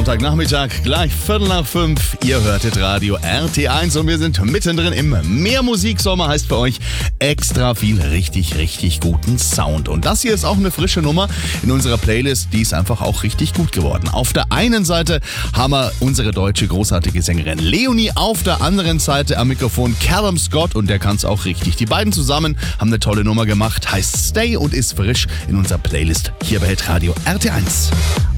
Sonntagnachmittag, gleich 4:45. Ihr hörtet Radio RT1 und wir sind mittendrin im Mehrmusiksommer. Heißt für euch extra viel richtig, richtig guten Sound. Und das hier ist auch eine frische Nummer in unserer Playlist. Die ist einfach auch richtig gut geworden. Auf der einen Seite haben wir unsere deutsche großartige Sängerin Leonie. Auf der anderen Seite am Mikrofon Callum Scott und der kann es auch richtig. Die beiden zusammen haben eine tolle Nummer gemacht. Heißt Stay und ist frisch in unserer Playlist hier bei Radio RT1.